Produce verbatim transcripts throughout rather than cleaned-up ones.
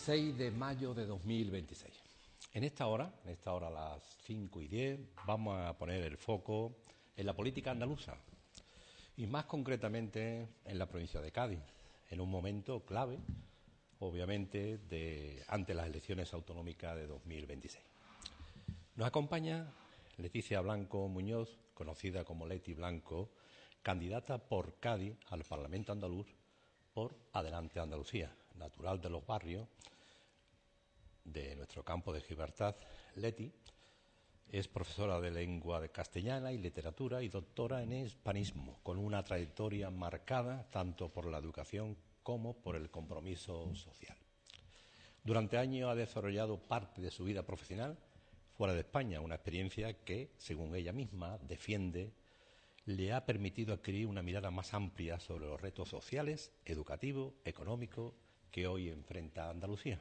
seis de mayo de dos mil veintiséis. En esta hora, en esta hora a las cinco y diez, vamos a poner el foco en la política andaluza y más concretamente en la provincia de Cádiz, en un momento clave, obviamente, de, ante las elecciones autonómicas de dos mil veintiséis. Nos acompaña Leticia Blanco Muñoz, conocida como Leti Blanco, candidata por Cádiz al Parlamento andaluz por Adelante Andalucía, natural de Los Barrios, de nuestro campo de Gibraltar. Leti es profesora de lengua de castellana y literatura y doctora en hispanismo, con una trayectoria marcada tanto por la educación como por el compromiso social. Durante años ha desarrollado parte de su vida profesional fuera de España, una experiencia que, según ella misma, defiende, le ha permitido adquirir una mirada más amplia sobre los retos sociales, educativos, económicos que hoy enfrenta Andalucía.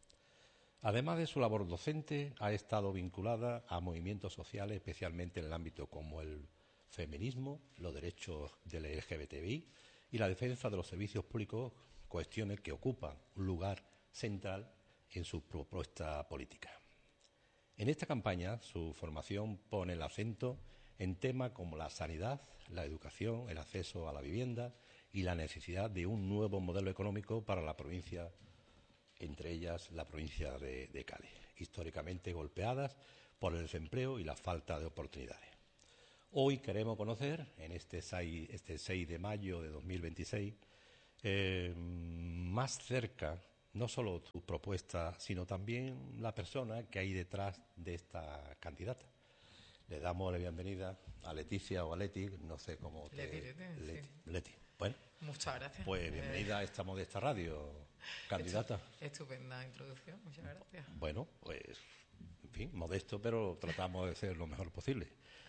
Además de su labor docente, ha estado vinculada a movimientos sociales, especialmente en el ámbito como el feminismo, los derechos del L G B T I y la defensa de los servicios públicos, cuestiones que ocupan un lugar central en su propuesta política. En esta campaña, su formación pone el acento en temas como la sanidad, la educación, el acceso a la vivienda y la necesidad de un nuevo modelo económico para la provincia, entre ellas la provincia de, de Cádiz, históricamente golpeadas por el desempleo y la falta de oportunidades. Hoy queremos conocer, en este seis, este seis de mayo de dos mil veintiséis, eh, más cerca no solo tus propuestas, sino también la persona que hay detrás de esta candidata. Le damos la bienvenida a Leticia o a Leti, no sé cómo te... Leti, Leti, Leti, sí. Leti. Bueno, muchas gracias. Pues bienvenida eh... a esta modesta radio, candidata. Estupenda introducción, muchas gracias. Bueno, pues, en fin, modesto, pero tratamos de ser lo mejor posible.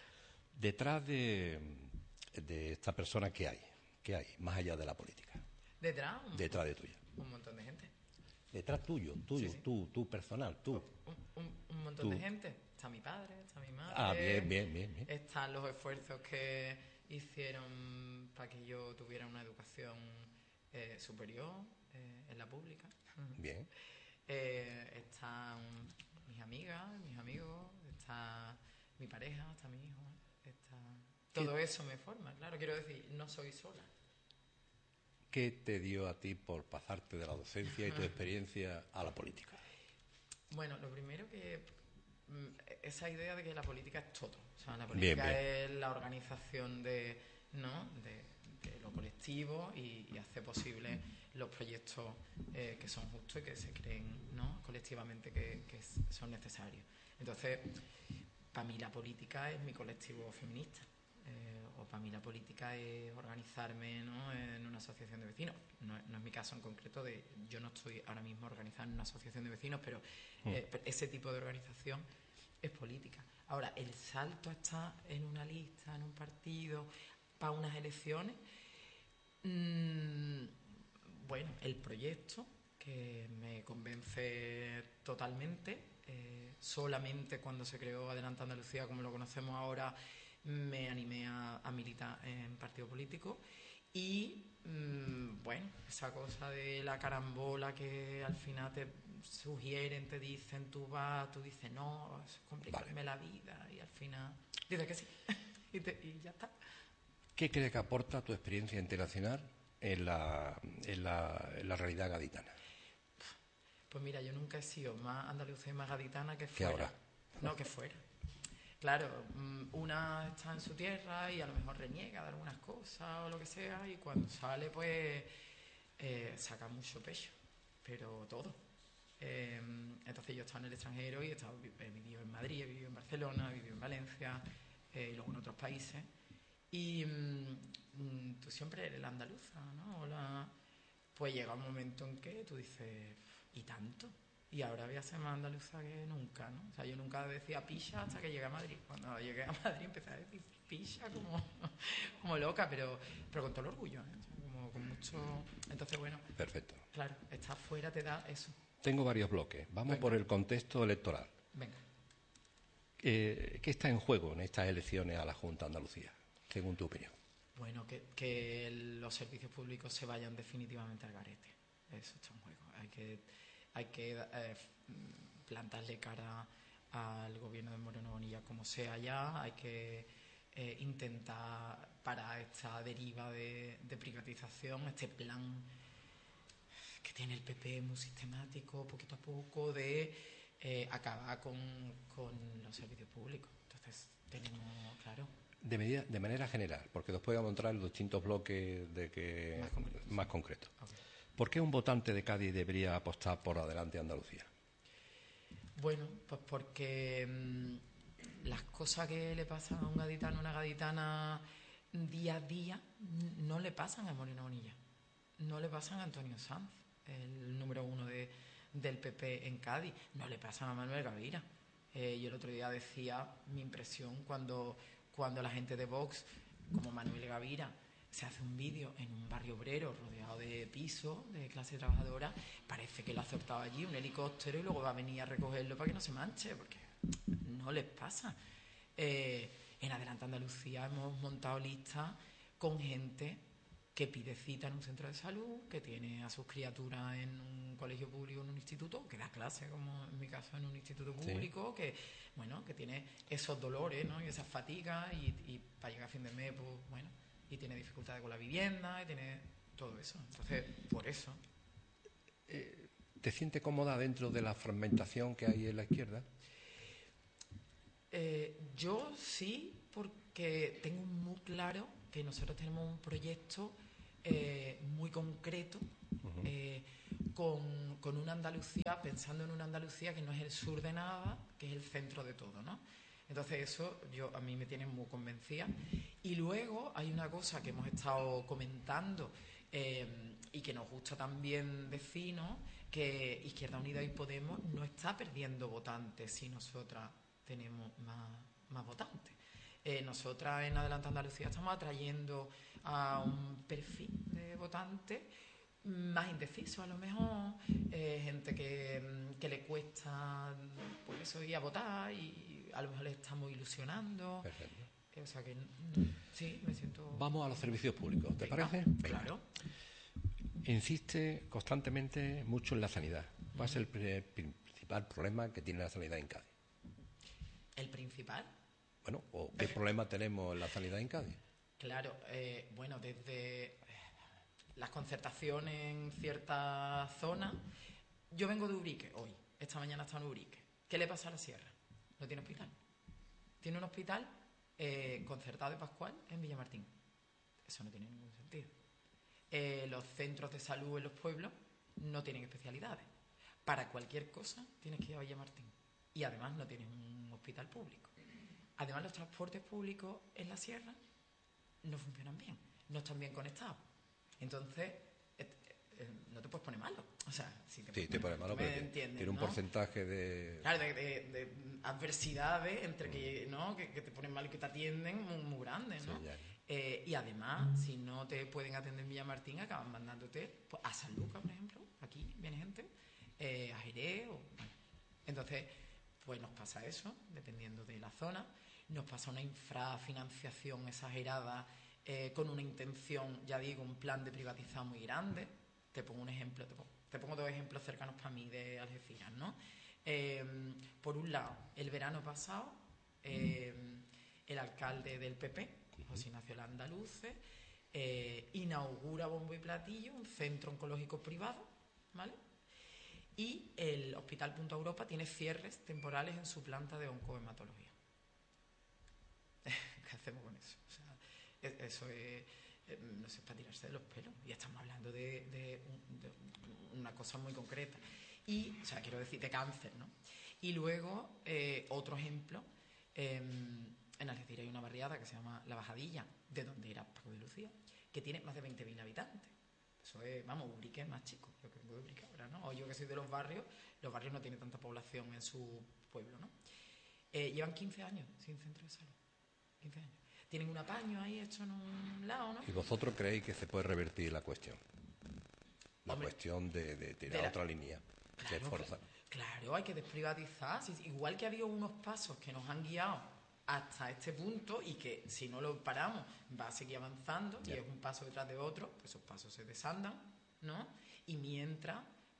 Detrás de, de esta persona, ¿qué hay? ¿Qué hay, más allá de la política? ¿Detrás? Un, Detrás de tuya. Un montón de gente. Detrás tuyo, tuyo, sí, sí. tú, tú personal, tú. Un, un, un montón tú. de gente. Está mi padre, está mi madre. Ah, bien, bien, bien, bien. Están los esfuerzos que hicieron para que yo tuviera una educación eh, superior eh, en la pública. Bien. Eh, están mis amigas, mis amigos, está mi pareja, está mi hijo. Está... Todo eso me forma, claro. Quiero decir, no soy sola. ¿Qué te dio a ti por pasarte de la docencia y tu experiencia a la política? Bueno, lo primero que... esa idea de que la política es todo. O sea, la política bien, bien. es la organización de, ¿no? de, de lo colectivo y, y hace posible los proyectos eh, que son justos y que se creen, ¿no? colectivamente que, que son necesarios. Entonces, para mí la política es mi colectivo feminista. Eh, o para mí la política es organizarme, ¿no? en una asociación de vecinos. No, no es mi caso en concreto, de yo no estoy ahora mismo organizada en una asociación de vecinos, pero eh, mm. ese tipo de organización es política. Ahora, el salto a estar en una lista, en un partido, para unas elecciones, mmm, bueno, el proyecto que me convence totalmente, eh, solamente cuando se creó Adelante Andalucía, como lo conocemos ahora, me animé a, a militar en partido político y mmm, bueno, esa cosa de la carambola que al final te sugieren, te dicen, tú vas, tú dices no, es complicarme vale. la vida y al final dices que sí y, te, y ya está. ¿Qué crees que aporta tu experiencia internacional en la, en la, en la realidad gaditana? Pues mira, yo nunca he sido más andaluza y más gaditana que fuera. ¿Que ahora? No, que fuera. Claro, una está en su tierra y a lo mejor reniega de algunas cosas o lo que sea, y cuando sale pues eh, saca mucho pecho, pero todo. Eh, entonces yo he estado en el extranjero y he, estado, he vivido en Madrid, he vivido en Barcelona, he vivido en Valencia eh, y luego en otros países. Y mm, tú siempre eres la andaluza, ¿no? O la... Pues llega un momento en que tú dices, ¿y tanto? Y ahora voy a ser más andaluza que nunca, ¿no? O sea, yo nunca decía picha hasta que llegué a Madrid. Cuando llegué a Madrid empecé a decir picha como, como loca, pero, pero con todo el orgullo, ¿eh? O sea, como con mucho... Entonces, bueno... Perfecto. Claro, estar fuera te da eso. Tengo varios bloques. Vamos Venga. por el contexto electoral. Venga. Eh, ¿Qué está en juego en estas elecciones a la Junta de Andalucía, según tu opinión? Bueno, que, que los servicios públicos se vayan definitivamente al garete. Eso está en juego. Hay que... hay que eh, plantarle cara al gobierno de Moreno Bonilla como sea ya, hay que eh, intentar parar esta deriva de, de privatización, este plan que tiene el P P muy sistemático, poquito a poco, de eh, acabar con, con los servicios públicos. Entonces, tenemos, claro... De, medida, de manera general, porque después vamos a entrar en los distintos bloques de que Más concretos. Más concreto. Okay. ¿Por qué un votante de Cádiz debería apostar por Adelante Andalucía? Bueno, pues porque mmm, las cosas que le pasan a un gaditano o una gaditana día a día no le pasan a Moreno Bonilla, no le pasan a Antonio Sanz, el número uno de, del P P en Cádiz, no le pasan a Manuel Gavira. Eh, yo el otro día decía mi impresión cuando, cuando la gente de Vox, como Manuel Gavira, se hace un vídeo en un barrio obrero rodeado de pisos de clase trabajadora, parece que lo ha acertado allí un helicóptero y luego va a venir a recogerlo para que no se manche, porque no les pasa. Eh, en Adelante Andalucía hemos montado listas con gente que pide cita en un centro de salud, que tiene a sus criaturas en un colegio público, en un instituto, que da clase, como en mi caso, en un instituto público, sí. que bueno, que tiene esos dolores, ¿no? Y esas fatigas, y, y para llegar a fin de mes, pues bueno, y tiene dificultades con la vivienda, y tiene todo eso. Entonces, por eso. Eh, ¿Te sientes cómoda dentro de la fragmentación que hay en la izquierda? Eh, yo sí, porque tengo muy claro que nosotros tenemos un proyecto eh, muy concreto, uh-huh. eh, con, con una Andalucía, pensando en una Andalucía que no es el sur de nada, que es el centro de todo, ¿no? Entonces eso yo a mí me tiene muy convencida. Y luego hay una cosa que hemos estado comentando eh, y que nos gusta también decir, ¿no? Que Izquierda Unida y Podemos no está perdiendo votantes si nosotras tenemos más, más votantes. Eh, nosotras en Adelante Andalucía estamos atrayendo a un perfil de votantes más indeciso a lo mejor, eh, gente que, que le cuesta pues eso, ir a votar y a lo mejor le estamos ilusionando. Perfecto. Eh, o sea que sí, me siento... Vamos a los servicios públicos, ¿te Venga, parece? Venga. Claro. Insiste constantemente mucho en la sanidad. ¿Cuál es el principal problema que tiene la sanidad en Cádiz? ¿El principal? Bueno, ¿o qué problema tenemos en la sanidad en Cádiz? Claro, eh, bueno, desde las concertaciones en ciertas zonas. Yo vengo de Ubrique hoy, esta mañana he estado en Ubrique. ¿Qué le pasa a la Sierra? No tiene hospital. Tiene un hospital eh, concertado de Pascual en Villamartín. Eso no tiene ningún sentido. Eh, los centros de salud en los pueblos no tienen especialidades. Para cualquier cosa tienes que ir a Villamartín. Y además no tienes un hospital público. Además los transportes públicos en la Sierra no funcionan bien, no están bien conectados. Entonces, eh, eh, no te puedes poner malo. O sea, si te, sí, te pones malo, pero tiene un ¿no? porcentaje de... Claro, de, de, de adversidades entre que, ¿no? que, que te ponen mal y que te atienden muy, muy grandes, ¿no? Sí, eh, y además, si no te pueden atender en Villamartín, acaban mandándote pues, a San Lucas, por ejemplo. Aquí viene gente, eh, a Jerez. O, bueno. Entonces, pues nos pasa eso, dependiendo de la zona. Nos pasa una infrafinanciación exagerada, eh, con una intención, ya digo, un plan de privatizar muy grande. Te pongo un ejemplo, te pongo, te pongo dos ejemplos cercanos para mí de Algeciras, ¿no? Eh, por un lado, el verano pasado, eh, el alcalde del P P, José Ignacio Landaluce, eh, inaugura bombo y platillo un centro oncológico privado, ¿vale? Y el Hospital Punta Europa tiene cierres temporales en su planta de oncohematología. ¿Qué hacemos con eso? O sea, eso es, no sé, para tirarse de los pelos. Y estamos hablando de, de, de una cosa muy concreta. Y, o sea, quiero decir, de cáncer, ¿no? Y luego, eh, otro ejemplo, eh, en Algeciras hay una barriada que se llama La Bajadilla, de donde era Paco de Lucía, que tiene más de veinte mil habitantes. Eso es, vamos, Ubrique es más chico. Yo que vengo de Ubrique ahora, ¿no? O yo que soy de los barrios, los barrios no tienen tanta población en su pueblo, ¿no? Eh, llevan quince años sin centro de salud. quince años. Tienen un apaño ahí hecho en un lado, ¿no? ¿Y vosotros creéis que se puede revertir la cuestión? La Hombre, cuestión de, de tirar de la, otra línea, claro, de fuerza. Claro, hay que desprivatizar. Sí, igual que ha habido unos pasos que nos han guiado hasta este punto y que si no lo paramos va a seguir avanzando, yeah. Y es un paso detrás de otro, pues esos pasos se desandan, ¿no? Y mientras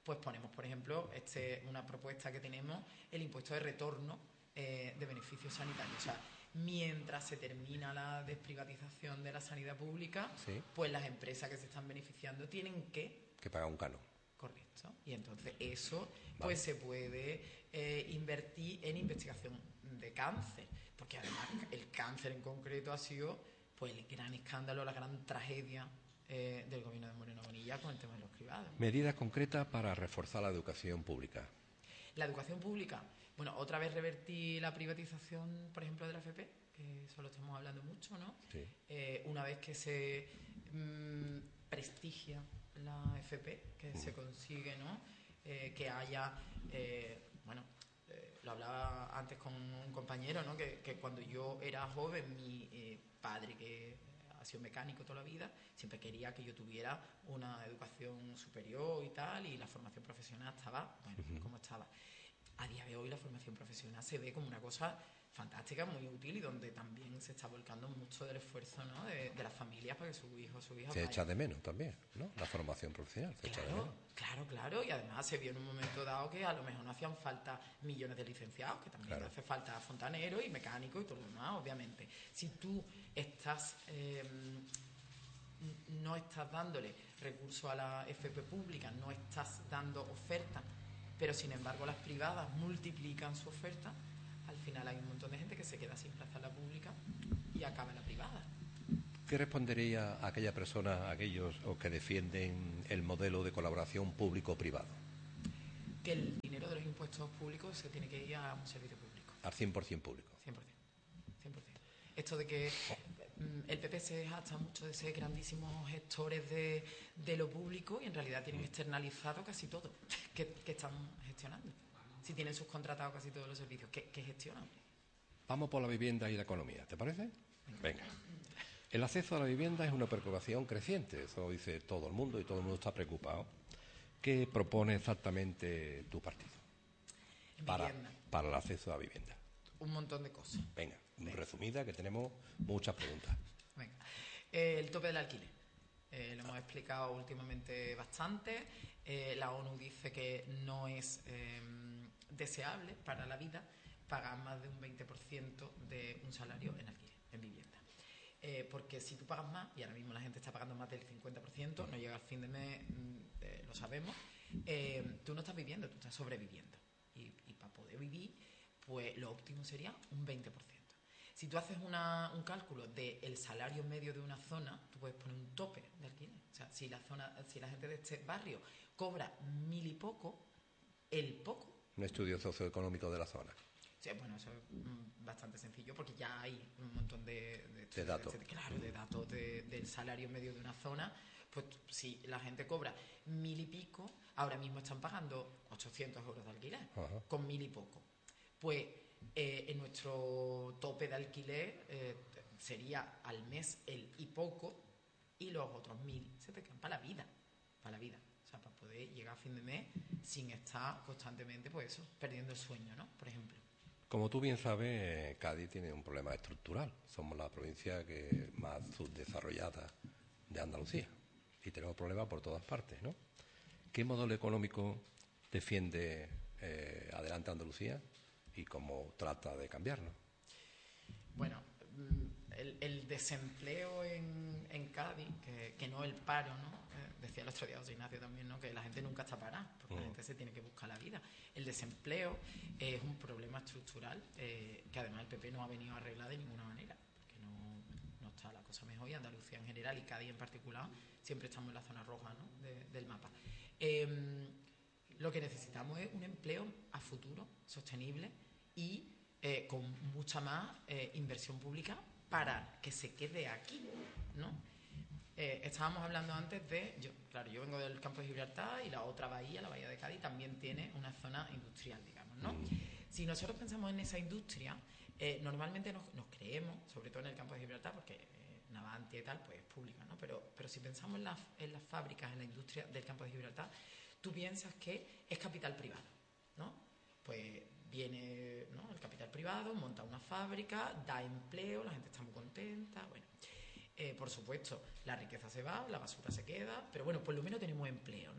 pues ponemos, por ejemplo, este, una propuesta que tenemos, el impuesto de retorno eh, de beneficios sanitarios. O sea, mientras se termina la desprivatización de la sanidad pública, sí, pues las empresas que se están beneficiando tienen que... que pagar un canon. Correcto. Y entonces eso Vale. pues se puede eh, invertir en investigación de cáncer, porque además el cáncer en concreto ha sido pues el gran escándalo, la gran tragedia eh, del gobierno de Moreno Bonilla con el tema de los cribados. Medidas concretas para reforzar la educación pública. La educación pública, bueno, otra vez revertir la privatización, por ejemplo, de la F P, que eso lo estamos hablando mucho, ¿no? Sí. Eh, una vez que se mmm, prestigia la F P, que uh-huh. se consigue, ¿no? Eh, que haya, eh, bueno, eh, lo hablaba antes con un compañero, ¿no? Que, que cuando yo era joven, mi eh, padre, que ha sido mecánico toda la vida, siempre quería que yo tuviera una educación superior y tal, y la formación profesional estaba, bueno, uh-huh. como estaba. A día de hoy la formación profesional se ve como una cosa fantástica, muy útil, y donde también se está volcando mucho del esfuerzo, ¿no? de, de las familias para que sus hijos, sus hijas se vayan. echa de menos también, ¿no? La formación profesional se claro, echa de menos. Claro, claro, y además se vio en un momento dado que a lo mejor no hacían falta millones de licenciados, que también claro. hace falta fontaneros y mecánicos y todo lo demás, obviamente. Si tú estás eh, no estás dándole recursos a la F P pública, no estás dando oferta, pero sin embargo las privadas multiplican su oferta, al final hay un montón de gente que se queda sin plaza en la pública y acaba en la privada. ¿Qué respondería a aquella persona, a aquellos o que defienden el modelo de colaboración público-privado? Que el dinero de los impuestos públicos se tiene que ir a un servicio público. Al cien por ciento público. cien por ciento. cien por ciento. Esto de que mm, el P P se jacta mucho de ser grandísimos gestores de, de lo público y en realidad tienen externalizado casi todo que, que están gestionando. Si tienen subcontratado casi todos los servicios, ¿qué, qué gestionan? Vamos por la vivienda y la economía, ¿te parece? Venga. Venga. El acceso a la vivienda es una preocupación creciente, eso lo dice todo el mundo y todo el mundo está preocupado. ¿Qué propone exactamente tu partido para, para el acceso a la vivienda? Un montón de cosas. Venga, Venga. resumida, que tenemos muchas preguntas. Venga. Eh, el tope del alquiler. Eh, lo hemos explicado últimamente bastante. Eh, la ONU dice que no es eh, deseable para la vida pagar más de un veinte por ciento de un salario en alquiler, en vivienda. Eh, porque si tú pagas más, y ahora mismo la gente está pagando más del cincuenta por ciento, no llega al fin de mes, eh, lo sabemos, eh, tú no estás viviendo, tú estás sobreviviendo. Y, y para poder vivir, pues lo óptimo sería un veinte por ciento. Si tú haces una, un cálculo del salario medio de una zona, tú puedes poner un tope de alquiler. O sea, si la, zona, si la gente de este barrio cobra mil y poco, el poco... Un estudio socioeconómico de la zona. Sí, bueno, eso es bastante sencillo porque ya hay un montón de, de, de datos. De, claro, de datos de, del salario medio de una zona. Pues si la gente cobra mil y pico, ahora mismo están pagando ochocientos euros de alquiler, Ajá. con mil y poco. Pues eh, en nuestro tope de alquiler eh, sería al mes el y poco, y los otros mil se te quedan para la vida, para la vida. O sea, para poder llegar a fin de mes sin estar constantemente, pues eso, perdiendo el sueño, ¿no? Por ejemplo. Como tú bien sabes, Cádiz tiene un problema estructural. Somos la provincia que más subdesarrollada de Andalucía y tenemos problemas por todas partes, ¿no? ¿Qué modelo económico defiende eh, Adelante Andalucía y cómo trata de cambiarlo? Bueno, el, el desempleo en, en Cádiz, que, que no el paro, ¿no? Decía el otro día José Ignacio también, ¿no? Que la gente nunca está parada, porque mm. la gente se tiene que buscar la vida. El desempleo es un problema estructural eh, que además el P P no ha venido a arreglar de ninguna manera, porque no, no está la cosa mejor, y Andalucía en general y Cádiz en particular siempre estamos en la zona roja, ¿no? de, del mapa. Eh, lo que necesitamos es un empleo a futuro, sostenible y eh, con mucha más eh, inversión pública para que se quede aquí, ¿no? Eh, estábamos hablando antes de, yo, claro, yo vengo del campo de Gibraltar y la otra bahía, la bahía de Cádiz, también tiene una zona industrial, digamos, ¿no? Mm. Si nosotros pensamos en esa industria, eh, normalmente nos, nos creemos, sobre todo en el campo de Gibraltar, porque eh, Navantia y tal, pues es pública, ¿no? Pero, pero si pensamos en, la, en las fábricas, en la industria del campo de Gibraltar, tú piensas que es capital privado, ¿no? Pues viene, ¿no?, el capital privado, monta una fábrica, da empleo, la gente está muy contenta, bueno. Eh, por supuesto, la riqueza se va, la basura se queda, pero bueno, por lo menos tenemos empleo, ¿no?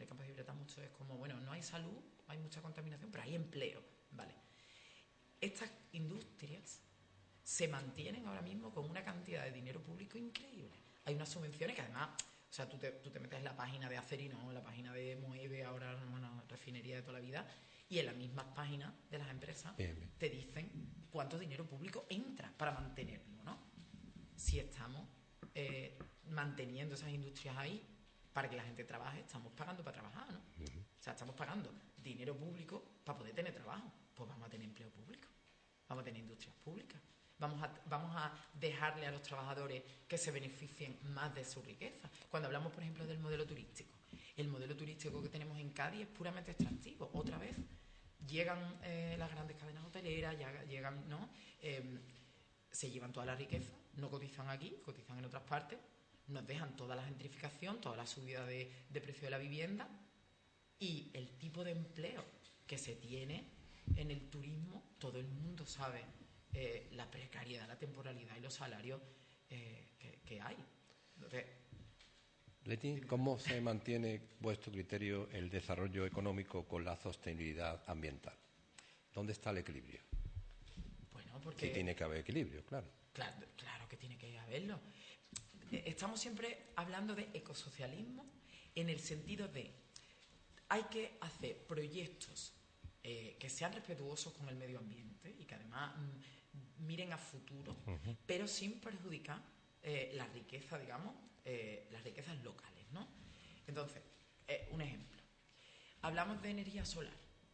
en el campo de Gibraltar mucho es como, bueno, no hay salud, hay mucha contaminación, pero hay empleo, ¿vale? Estas industrias se mantienen ahora mismo con una cantidad de dinero público increíble. Hay unas subvenciones que además, o sea, tú te, tú te metes en la página de Acerino, en la página de Moeve, ahora una refinería de toda la vida, y en las mismas páginas de las empresas bien, bien. te dicen cuánto dinero público entra para mantenerlo, ¿no? Si estamos eh, manteniendo esas industrias ahí para que la gente trabaje, estamos pagando para trabajar, ¿no? Uh-huh. O sea, estamos pagando dinero público para poder tener trabajo. Pues vamos a tener empleo público, vamos a tener industrias públicas, vamos a, vamos a dejarle a los trabajadores que se beneficien más de su riqueza. Cuando hablamos, por ejemplo, del modelo turístico, el modelo turístico que tenemos en Cádiz es puramente extractivo. Otra vez, llegan eh, las grandes cadenas hoteleras, llegan, ¿no? Eh, se llevan toda la riqueza, no cotizan aquí, cotizan en otras partes, nos dejan toda la gentrificación, toda la subida de, de precio de la vivienda y el tipo de empleo que se tiene en el turismo. Todo el mundo sabe eh, la precariedad, la temporalidad y los salarios eh, que, que hay. Entonces, Leti, ¿cómo se mantiene, vuestro criterio, el desarrollo económico con la sostenibilidad ambiental? ¿Dónde está el equilibrio? Bueno, porque... Sí, tiene que haber equilibrio, claro. Claro, claro que tiene que haberlo. Estamos siempre hablando de ecosocialismo en el sentido de hay que hacer proyectos eh, que sean respetuosos con el medio ambiente y que además mm, miren a futuro, uh-huh. pero sin perjudicar eh, la riqueza, digamos, eh, las riquezas locales, ¿no? Entonces, eh, un ejemplo. Hablamos de energía solar.